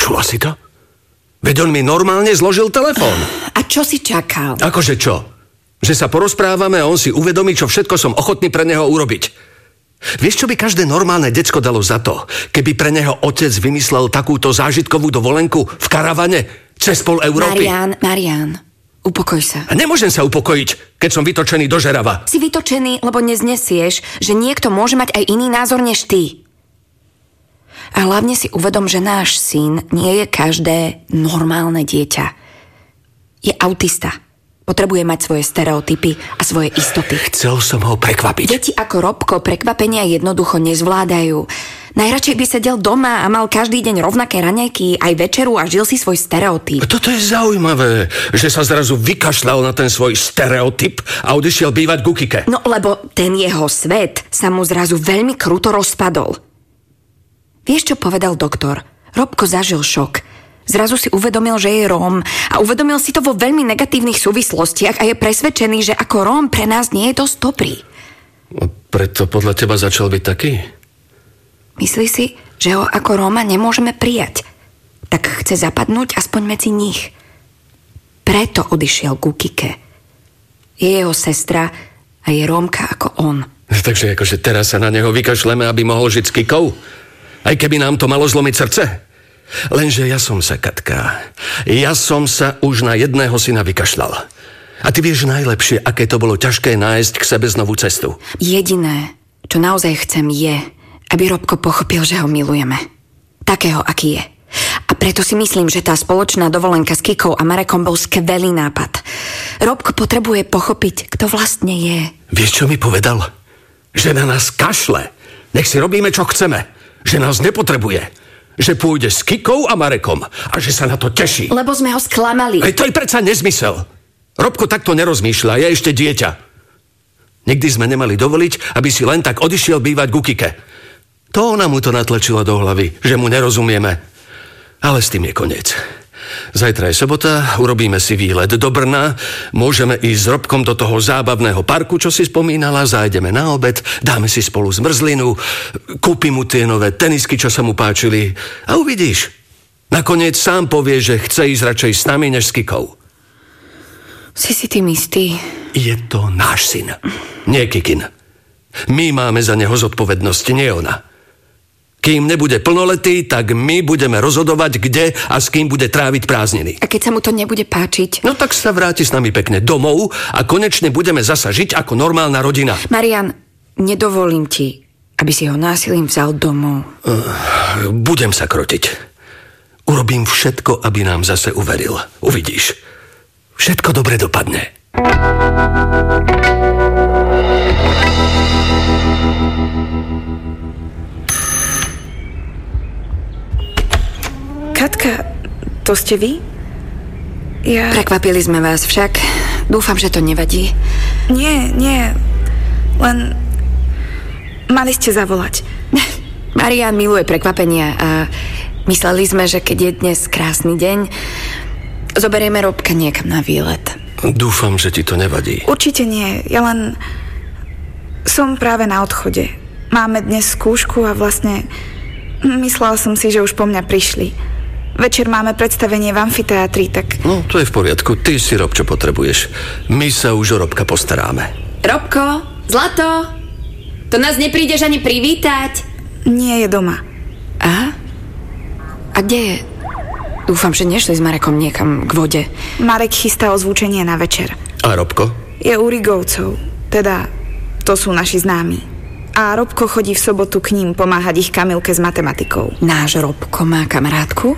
Počula si to? Veď on mi normálne zložil telefón. A čo si čakal? Akože čo? Že sa porozprávame a on si uvedomí, čo všetko som ochotný pre neho urobiť. Vieš, čo by každé normálne decko dalo za to, keby pre neho otec vymyslel takúto zážitkovú dovolenku v karavane cez pol Európy? Marián, upokoj sa. A nemôžem sa upokojiť, keď som vytočený do žerava. Si vytočený, lebo neznesieš, že niekto môže mať aj iný názor než ty. A hlavne si uvedom, že náš syn nie je každé normálne dieťa. Je autista. Potrebuje mať svoje stereotypy a svoje istoty. Chcel som ho prekvapiť. Deti ako Robko prekvapenia jednoducho nezvládajú. Najradšej by sedel doma a mal každý deň rovnaké raňajky, aj večeru a žil si svoj stereotyp. Toto je zaujímavé, že sa zrazu vykašľal na ten svoj stereotyp a odišiel bývať ku Kike. No lebo ten jeho svet sa mu zrazu veľmi kruto rozpadol. Vieš, čo povedal doktor? Robko zažil šok. Zrazu si uvedomil, že je Róm a uvedomil si to vo veľmi negatívnych súvislostiach a je presvedčený, že ako Róm pre nás nie je dosť dobrý. Preto podľa teba začal byť taký? Myslí si, že ho ako Róma nemôžeme prijať. Tak chce zapadnúť aspoň medzi nich. Preto odišiel ku Kike. Je jeho sestra a je Rómka ako on. Takže akože teraz sa na neho vykašleme, aby mohol žiť s Kikou? Aj keby nám to malo zlomiť srdce? Lenže ja som sa, Katka, už na jedného syna vykašľal. A ty vieš najlepšie, aké to bolo ťažké nájsť k sebe znovu cestu. Jediné, čo naozaj chcem je, aby Robko pochopil, že ho milujeme. Takého, aký je. A preto si myslím, že tá spoločná dovolenka s Kikou a Marekom bol skvelý nápad. Robko potrebuje pochopiť, kto vlastne je. Vieš, čo mi povedal? Že na nás kašle. Nech si robíme, čo chceme. Že nás nepotrebuje. Že pôjde s Kikou a Marekom a že sa na to teší. Lebo sme ho sklamali. To je predsa nezmysel. Robko takto nerozmýšľa, je ešte dieťa. Nikdy sme nemali dovoliť, aby si len tak odišiel bývať ku Kike. To ona mu to natlačila do hlavy, že mu nerozumieme. Ale s tým je koniec. Zajtra je sobota, urobíme si výlet do Brna, môžeme ísť s Robkom do toho zábavného parku, čo si spomínala, zájdeme na obed, dáme si spolu zmrzlinu, kúpim mu tie nové tenisky, čo sa mu páčili a uvidíš. Nakoniec sám povie, že chce ísť radšej s nami, než s Kikou. Si tým istý? Je to náš syn, nie Kikin. My máme za neho zodpovednosť, nie ona. Kým nebude plnoletý, tak my budeme rozhodovať, kde a s kým bude tráviť prázdniny. A keď sa mu to nebude páčiť? No tak sa vráti s nami pekne domov a konečne budeme zasa žiť ako normálna rodina. Marián, nedovolím ti, aby si ho násilím vzal domov. Budem sa krotiť. Urobím všetko, aby nám zase uveril. Uvidíš. Všetko dobre dopadne. Katka, to ste vy? Prekvapili sme vás však. Dúfam, že to nevadí. Nie. Len mali ste zavolať. Marián miluje prekvapenia a mysleli sme, že keď je dnes krásny deň, zoberieme Robka niekam na výlet. Dúfam, že ti to nevadí. Určite nie. Ja len som práve na odchode. Máme dnes skúšku a vlastne myslela som si, že už po mňa prišli. Večer máme predstavenie v amfiteátri, tak... No, to je v poriadku. Ty si rob, čo potrebuješ. My sa už o Robka postaráme. Robko, zlato, to nás neprídeš ani privítať? Nie je doma. Aha. A kde je? Dúfam, že nešli s Marekom niekam k vode. Marek chystá ozvučenie na večer. A Robko? Je u Rigovcov. Teda, to sú naši známi. A Robko chodí v sobotu k ním pomáhať ich Kamilke s matematikou. Náš Robko má kamarátku?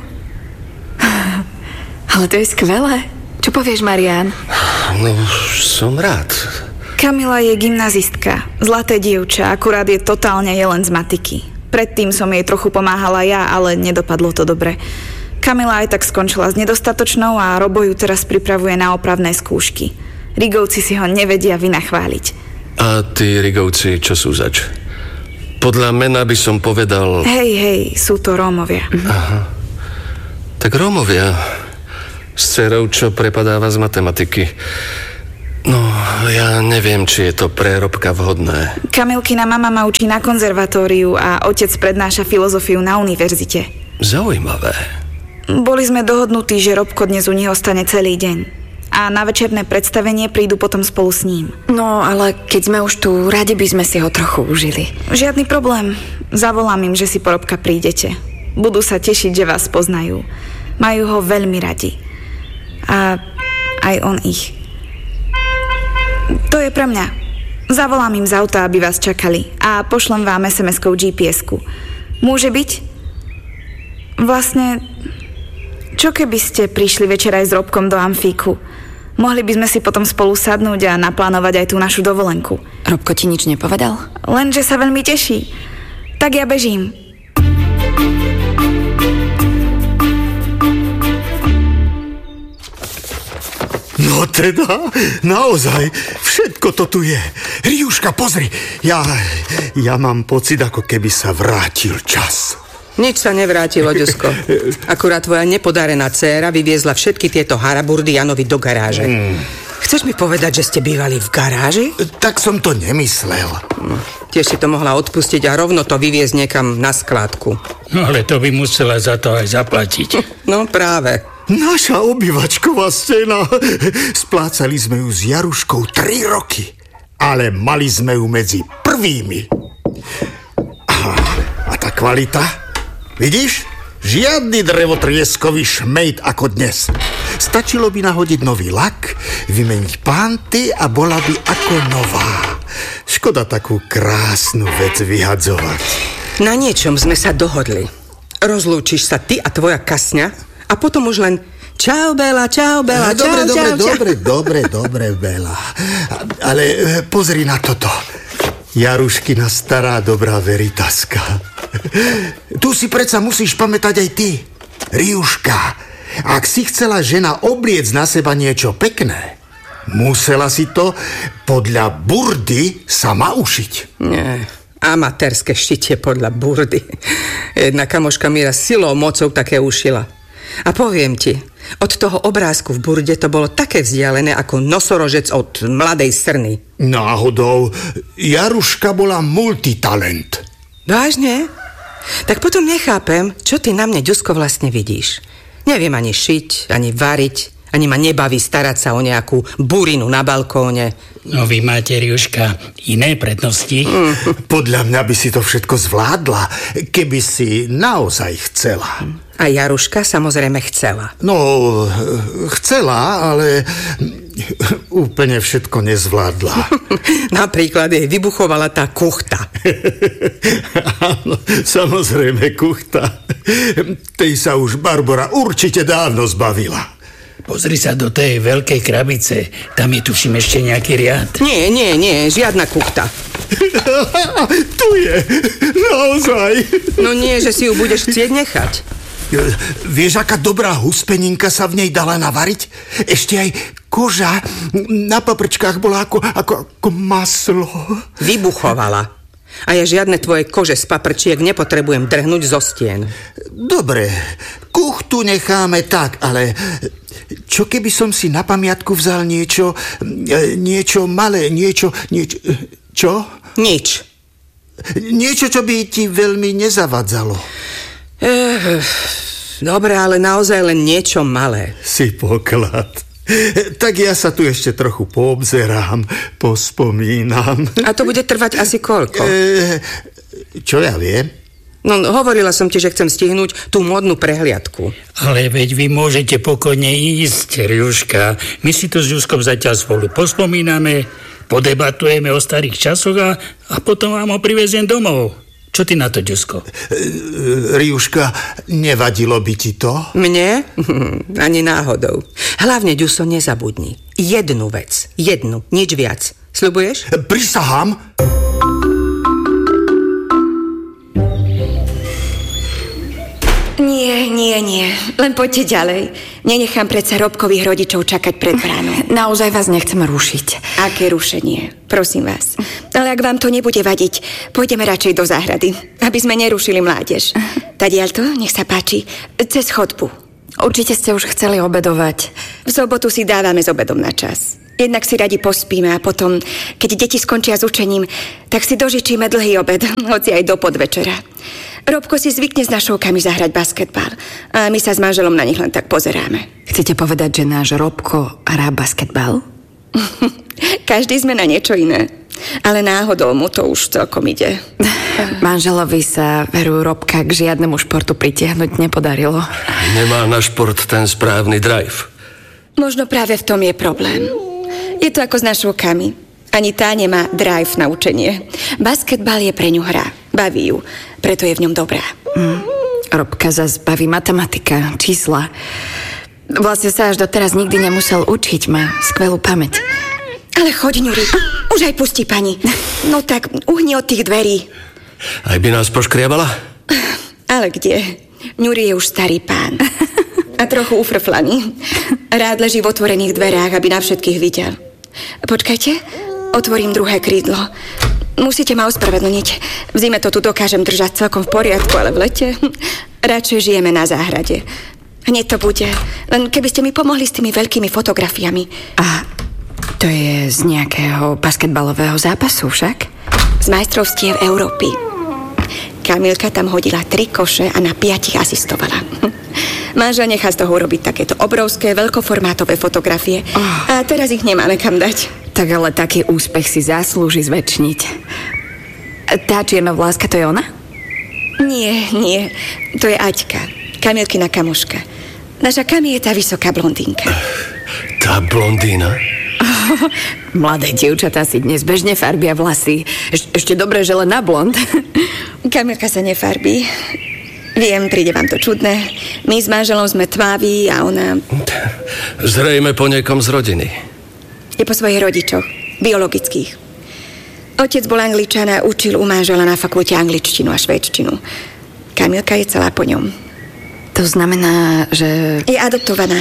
Ale to je skvelé. Čo povieš, Marián? No, som rád. Kamila je gymnazistka. Zlaté dievča, akurát je totálne jelen z matiky. Predtým som jej trochu pomáhala ja, ale nedopadlo to dobre. Kamila aj tak skončila s nedostatočnou a Robo ju teraz pripravuje na opravné skúšky. Rigovci si ho nevedia vynachváliť. A tí Rigovci, čo sú zač? Podľa mena by som povedal... Hej, sú to Rómovia. Aha. Tak Rómovia s dcerou, čo prepadáva z matematiky. No, ja neviem, či je to pre Robka vhodné. Kamilkina mama ma učí na konzervatóriu a otec prednáša filozofiu na univerzite. Zaujímavé. Boli sme dohodnutí, že Robko dnes u nich ostane celý deň. A na večerné predstavenie prídu potom spolu s ním. No, ale keď sme už tu, radi by sme si ho trochu užili. Žiadny problém. Zavolám im, že si po Robka prídete. Budú sa tešiť, že vás poznajú. Majú ho veľmi radi. A aj on ich. To je pre mňa. Zavolám im z auta, aby vás čakali. A pošlem vám SMS-kou GPS-ku. Môže byť? Vlastne, čo keby ste prišli večer aj s Robkom do amfíku? Mohli by sme si potom spolu sadnúť a naplánovať aj tú našu dovolenku. Robko ti nič nepovedal? Len, že sa veľmi teší. Tak ja bežím. No teda, naozaj, všetko to tu je. Riuška, pozri, ja mám pocit, ako keby sa vrátil čas. Nič sa nevrátilo, Ďusko. Akurát tvoja nepodarená dcéra vyviezla všetky tieto haraburdy Janovi do garáže. Chceš mi povedať, že ste bývali v garáži? Tak som to nemyslel. No, tiež si to mohla odpustiť a rovno to vyviezť niekam na skládku. No ale to by musela za to aj zaplatiť. No práve. Naša obývačková scéna. Splácali sme ju s Jaruškou 3 roky. Ale mali sme ju medzi prvými. A tá kvalita? Vidíš? Žiadny drevotrieskový šmejd ako dnes. Stačilo by nahodiť nový lak, vymeniť pánty a bola by ako nová. Škoda takú krásnu vec vyhadzovať. Na niečom sme sa dohodli. Rozlúčiš sa ty a tvoja kasňa a potom už len čau, Bela, čau, Bela, čau, Dobre, Bela. Ale pozri na toto. Jaruškina stará dobrá Veritaska. Tu si predsa musíš pamätať aj ty. Riuška, ak si chcela žena obliec na seba niečo pekné, musela si to podľa burdy sama ušiť. Nie, amatérske šitie podľa burdy. Jedna kamoška mi raz silou mocou také ušila. A poviem ti, od toho obrázku v burde to bolo také vzdialené ako nosorožec od mladej srny. Náhodou, Jaruška bola multitalent. Vážne? Tak potom nechápem, čo ty na mne, Ďusko, vlastne vidíš. Neviem ani šiť, ani variť, ani ma nebaví starať sa o nejakú burinu na balkóne. No vy máte, Riuška, iné prednosti. Podľa mňa by si to všetko zvládla, keby si naozaj chcela. A Jaruška samozrejme chcela. No, chcela, ale úplne všetko nezvládla. Napríklad jej vybuchovala tá kuchta. Áno, samozrejme kuchta. Tej sa už Barbora určite dávno zbavila. Pozri sa do tej veľkej krabice. Tam je tuším ešte nejaký riad. Nie, žiadna kuchta. Tu je, naozaj. No nie, že si ju budeš chcieť nechať. Vieš, aká dobrá huspeninka sa v nej dala navariť? Ešte aj koža na paprčkách bola ako maslo. Vybuchovala. A ja žiadne tvoje kože z paprčiek nepotrebujem drhnúť zo stien. Dobre, kuchtu necháme tak, ale čo keby som si na pamiatku vzal niečo malé, čo? Nič. Niečo, čo by ti veľmi nezavadzalo. Dobre, ale naozaj len niečo malé. Si poklad. Tak ja sa tu ešte trochu poobzerám, pospomínam. A to bude trvať asi koľko? Čo ja viem? No, hovorila som ti, že chcem stihnúť tú modnú prehliadku. Ale veď vy môžete pokojne ísť, Riuška. My si to s Ďuskom zatiaľ spolu pospomíname, podebatujeme o starých časoch a potom vám ho priveziem domov. Čo ty na to, Ďusko? Riuška, nevadilo by ti to? Mne? Ani náhodou. Hlavne, Ďuso, nezabudni. Jednu vec. Nič viac. Sľubuješ? Prisahám. Nie. Len poďte ďalej. Nenechám predsa Robkových rodičov čakať pred bránou. Naozaj vás nechcem rušiť. Aké rušenie? Prosím vás. Ale ak vám to nebude vadiť, pôjdeme radšej do záhrady, aby sme nerušili mládež. Tadiaľto, nech sa páči, cez chodbu. Určite ste už chceli obedovať. V sobotu si dávame s obedom na čas. Jednak si radi pospíme a potom, keď deti skončia s učením, tak si dožičíme dlhý obed, hoci aj do podvečera. Robko si zvykne s našovkami zahrať basketbal a my sa s manželom na nich len tak pozeráme. Chcete povedať, že náš Robko hrá basketbal? Každý sme na niečo iné, ale náhodou mu to už celkom ide. Manželovi sa veru Robka k žiadnemu športu pritiahnuť nepodarilo. Nemá na šport ten správny drive. Možno práve v tom je problém. Je to ako s našovkami. Ani tá nemá drive na učenie. Basketbal je pre ňu hra. Baví ju. Preto je v ňom dobrá. Robka zas baví matematika, čísla. Vlastne sa až doteraz nikdy nemusel učiť. Má skvelú pamäť. Ale choď, Ňuri. Už aj pustí pani. No tak, uhni od tých dverí. Aj by nás poškriabala? Ale kde? Ňuri je už starý pán. A trochu ufrflaný. Rád leží v otvorených dverách, aby na všetkých videl. Počkajte. Otvorím druhé krídlo. Musíte ma ospravedlniť. V zime to tu dokážem držať celkom v poriadku, ale v lete radšej žijeme na záhrade. Hneď to bude. Len keby ste mi pomohli s tými veľkými fotografiami. A to je z nejakého basketbalového zápasu však? Z majstrovstiev Európy. Kamilka tam hodila 3 koše a na 5 asistovala. Manžel nechá z toho urobiť takéto obrovské, veľkoformátové fotografie. A teraz ich nemáme kam dať. Tak ale taký úspech si zaslúži zväčšniť. Tá čiernovláska, to je ona? Nie. To je Aťka. Kamilkina kamoška. Naša Kami je tá vysoká blondínka. Tá blondína? Mladé dievčatá si dnes bežne farbia vlasy. Ešte dobre, že len na blond. Kamilka sa nefarbí. Viem, príde vám to čudné. My s manželom sme tmaví a ona... Zrejme po niekom z rodiny. Je po svojich rodičoch, biologických. Otec bol Angličan a učil u manžela na fakulte angličtinu a švédštinu. Kamilka je celá po ňom. To znamená, že... Je adoptovaná.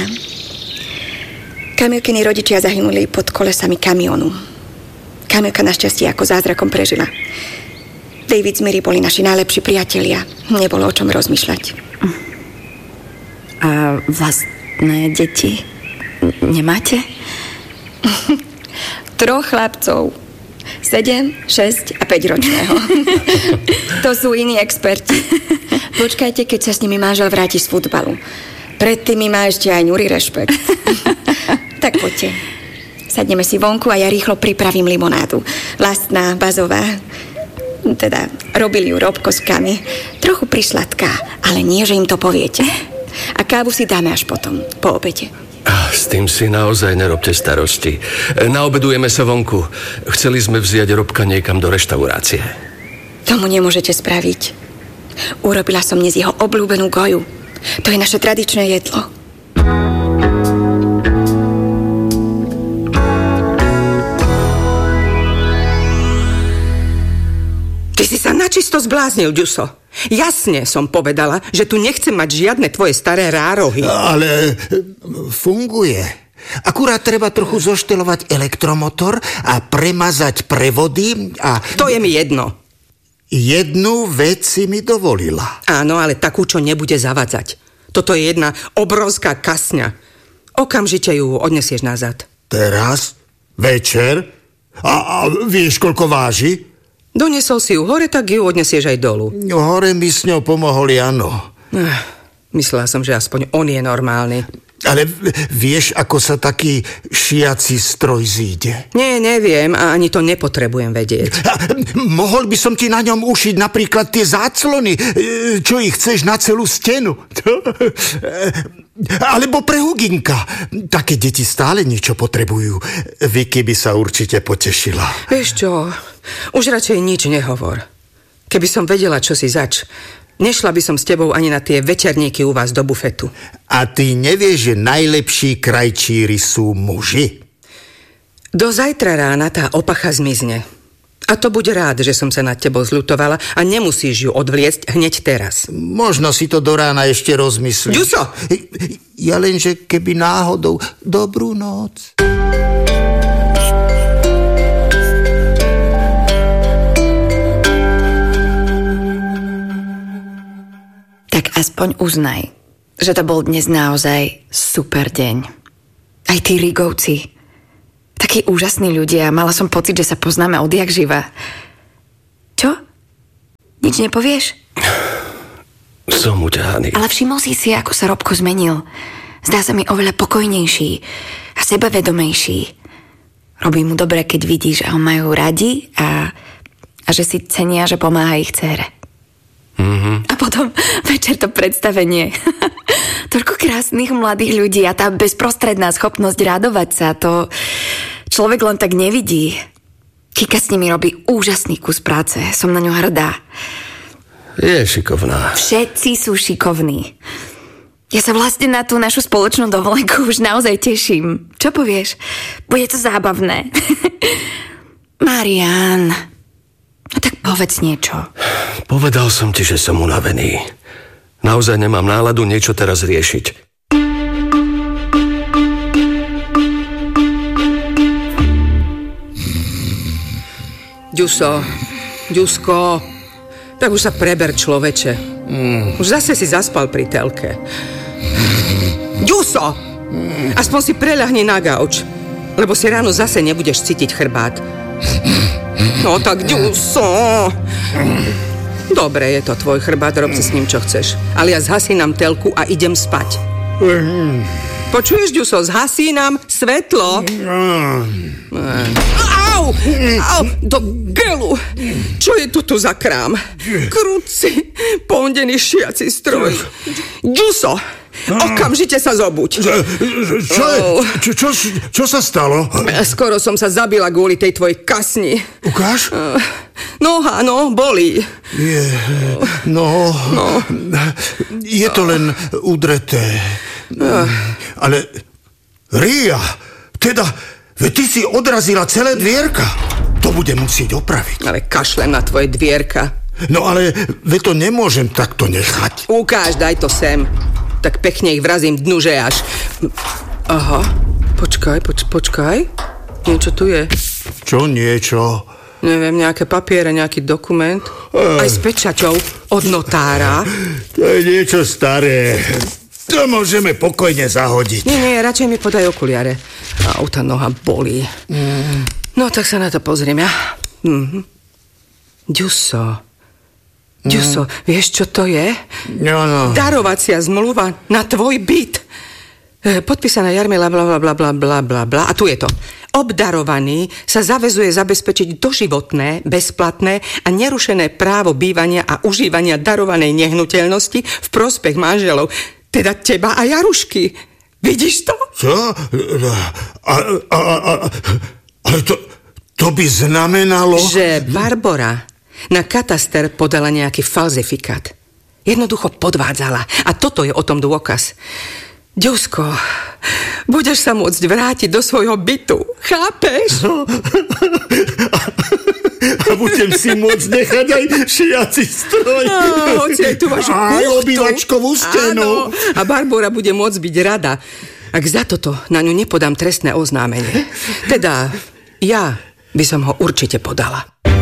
Kamilkini rodičia zahynuli pod kolesami kamionu. Kamilka našťastie ako zázrakom prežila. David s Miri boli naši najlepší priatelia. Nebolo o čom rozmýšľať. A vlastné deti nemáte? 3 chlapcov. 7, 6 a 5 ročného. To sú iní experti. Počkajte, keď sa s nimi manžel vráti z futbalu. Pred tými má ešte aj Ňuri rešpekt. Tak poďte. Sadneme si vonku a ja rýchlo pripravím limonádu. Vlastná, bazová. Teda, robili ju Robko s Kami. Trochu prisladká, ale nie, že im to poviete. A kávu si dáme až potom, po obede. S tým si naozaj nerobte starosti. Naobedujeme sa vonku. Chceli sme vziať Robka niekam do reštaurácie. Tomu nemôžete spraviť. Urobila som dnes jeho obľúbenú goju. To je naše tradičné jedlo. Ty si sa načisto zbláznil, Ďuso. Jasne som povedala, že tu nechcem mať žiadne tvoje staré rárohy. Ale funguje. Akurát treba trochu zoštelovať elektromotor a premazať prevody a... To je mi jedno. Jednu vec si mi dovolila. Áno, ale takú, čo nebude zavadzať. Toto je jedna obrovská kasňa. Okamžite ju odnesieš nazad. Teraz? Večer? A vieš, koľko váži? Doniesol si ju hore, tak ju odnesieš aj dolu. Hore mi s ňou pomohol Jano. Myslela som, že aspoň on je normálny. Ale vieš, ako sa taký šiaci stroj zíde? Nie, neviem a ani to nepotrebujem vedieť. Mohol by som ti na ňom ušiť napríklad tie záclony, čo ich chceš na celú stenu. Alebo pre Huginka. Také deti stále niečo potrebujú. Vicky by sa určite potešila. Vieš čo, už radšej nič nehovor. Keby som vedela, čo si zač, nešla by som s tebou ani na tie večerníky u vás do bufetu. A ty nevieš, že najlepší krajčíri sú muži? Do zajtra rána tá opacha zmizne. A to buď rád, že som sa nad tebou zľutovala a nemusíš ju odvliecť hneď teraz. Možno si to do rána ešte rozmyslím. Ďuso! Ja lenže keby náhodou... Dobrú noc. Tak aspoň uznaj, že to bol dnes naozaj super deň. Aj tí Rigovci. Takí úžasní ľudia. Mala som pocit, že sa poznáme odjak živa. Čo? Nič nepovieš? Som uťahaný. Ale všimol si, ako sa Robko zmenil. Zdá sa mi oveľa pokojnejší a sebavedomejší. Robí mu dobre, keď vidí, že ho majú radi a že si cenia, že pomáha ich dcére. A potom večer to predstavenie. Toľko krásnych mladých ľudí a tá bezprostredná schopnosť radovať sa, to človek len tak nevidí. Kika s nimi robí úžasný kus práce. Som na ňu hrdá. Je šikovná. Všetci sú šikovní. Ja sa vlastne na tú našu spoločnú dovolenku už naozaj teším. Čo povieš? Bude to zábavné. Marián, no tak povedz niečo. Povedal som ti, že som unavený. Naozaj nemám náladu niečo teraz riešiť. Ďusko, tak už sa preber, človeče. Už zase si zaspal pri telke. Ďuso! Aspoň si preľahni na gauč, lebo si ráno zase nebudeš cítiť chrbát. No tak Ďuso! Dobre, je to tvoj chrbát, rob si s ním čo chceš. Ale ja zhasínam telku a idem spať. Počuješ, Ďuso, zhasínam svetlo. Au! Do gelu! Čo je tu za krám? Kruci, pondený šiaci stroj. Ďuso, okamžite sa zobuď. Čo sa stalo? Skoro som sa zabila kvôli tej tvojej kasni. Ukáž? No áno, bolí. Je to len udreté. Ale Ria, teda ty si odrazila celé dvierka. To bude musieť opraviť. Ale kašlem na tvoje dvierka. No ale to nemôžem takto nechať. Ukáž, daj to sem. Tak pekne ich vrazím dnu, že až... Aha, počkaj. Niečo tu je. Čo niečo? Neviem, nejaké papiere, nejaký dokument. Aj s pečaťou od notára. To je niečo staré. To môžeme pokojne zahodiť. Nie, radšej mi podaj okuliare. Tá noha bolí. No, tak sa na to pozriem, ja. Ďuso, vieš, čo to je? No. Darovacia zmluva na tvoj byt. Podpísaná Jarmila, blablabla. A tu je to. Obdarovaný sa zaväzuje zabezpečiť doživotné, bezplatné a nerušené právo bývania a užívania darovanej nehnuteľnosti v prospech manželov. Teda teba a Jarušky. Vidíš to? Čo? Ale to by znamenalo... Že Barbora na kataster podala nejaký falzifikát. Jednoducho podvádzala. A toto je o tom dôkaz. Ďusko, budeš sa môcť vrátiť do svojho bytu. Chápeš? A budem si môcť nechať aj šiaci stroj. Hoci aj tu vašu kuchtu. Aj obývačkovú stenu. Áno. A Barbora bude môcť byť rada, ak za toto na ňu nepodám trestné oznámenie. Teda ja by som ho určite podala.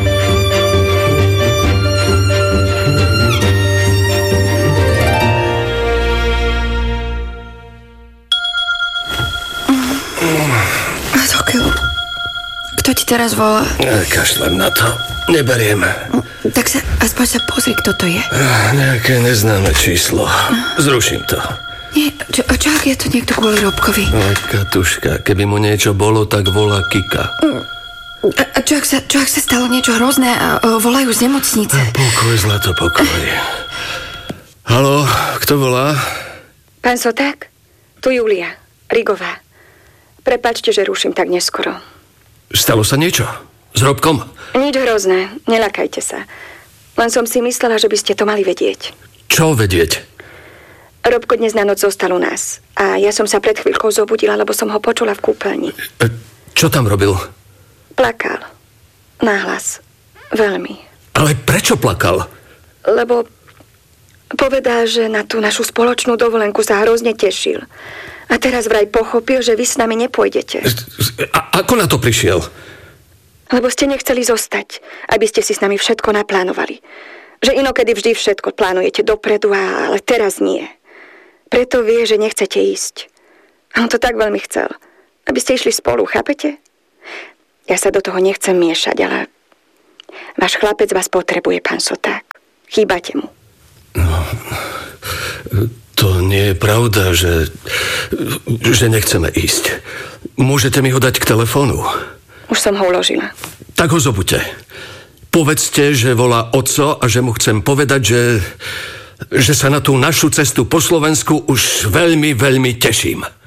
Kto ti teraz volá? Kašlem na to. Neberiem. Tak sa aspoň sa pozri, kto to je. Nejaké neznáme číslo. Zruším to. Nie, čo ak je to niekto kvôli Robkovi? Katuška, keby mu niečo bolo, tak volá Kika. A čo ak sa stalo niečo hrozné a volajú z nemocnice? Pokoj, zlato, pokoj. Haló, kto volá? Pán Soták? Tu Julia, Rigová. Prepáčte, že ruším tak neskoro. Stalo sa niečo? S Robkom? Nič hrozné, neľakajte sa. Len som si myslela, že by ste to mali vedieť. Čo vedieť? Robko dnes na noc zostal u nás. A ja som sa pred chvíľkou zobudila, lebo som ho počula v kúpeľni. Čo tam robil? Plakal. Nahlas. Veľmi. Ale prečo plakal? Lebo povedal, že na tú našu spoločnú dovolenku sa hrozne tešil. A teraz vraj pochopil, že vy s nami nepôjdete. A ako na to prišiel? Lebo ste nechceli zostať, aby ste si s nami všetko naplánovali. Že inokedy vždy všetko plánujete dopredu, ale teraz nie. Preto vie, že nechcete ísť. A on to tak veľmi chcel. Aby ste išli spolu, chápete? Ja sa do toho nechcem miešať, ale váš chlapec vás potrebuje, pán Soták. Chýbate mu. To nie je pravda, že nechceme ísť. Môžete mi ho dať k telefónu? Už som ho uložila. Tak ho zobudte. Povedzte, že volá otco a že mu chcem povedať, že sa na tú našu cestu po Slovensku už veľmi, veľmi teším.